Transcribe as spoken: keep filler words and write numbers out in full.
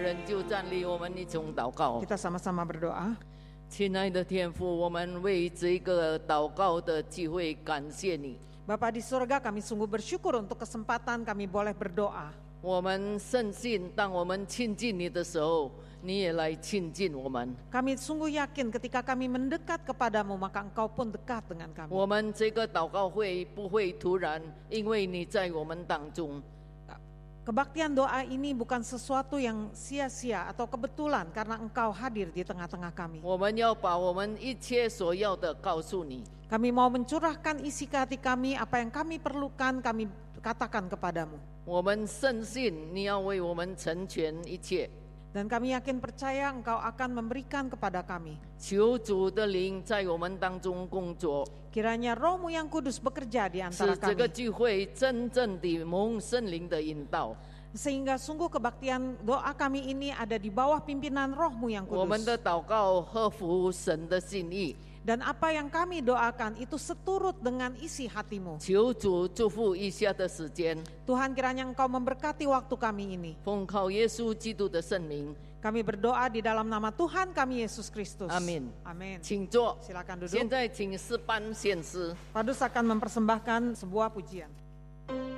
人就站立，我们一同祷告。 Kita sama-sama berdoa. 亲爱的天父，我们为这个祷告的机会感谢你。 Bapa di surga, kami sungguh bersyukur untuk kesempatan kami boleh berdoa. 我们深信，当我们亲近你的时候，你也来亲近我们。 Kami sungguh yakin ketika kami mendekat kepadamu, maka engkau pun dekat dengan kami. 我们这个祷告会不会突然，因为你在我们当中。 Kebaktian doa ini bukan sesuatu yang sia-sia atau kebetulan karena engkau hadir di tengah-tengah kami. 我们要把我们一切所要的告诉你。 Kami mau mencurahkan isi ke hati kami, apa yang kami perlukan kami katakan kepadamu. 我们深信你要为我们成全一切。 Dan kami yakin percaya engkau akan memberikan kepada kami. 求主的灵在我们当中工作， Kiranya Roh-Mu yang Kudus bekerja di 使 antara 这个 kami. 聚会真正地蒙圣灵的引导。 Sehingga sungguh kebaktian doa kami ini ada di bawah pimpinan Roh-Mu yang 我们 Kudus. 的祷告合乎神的心意。 Dan apa yang kami doakan itu seturut dengan isi hatimu. 求主祝福以下的时间， Tuhan, kiranya engkau memberkati waktu kami ini. 奉靠耶稣基督的圣名， Kami berdoa di dalam nama Tuhan kami Yesus Kristus. Amin. Amin. 请坐。 Silakan 现 duduk. 在请诗班献诗。 Padus akan mempersembahkan sebuah pujian.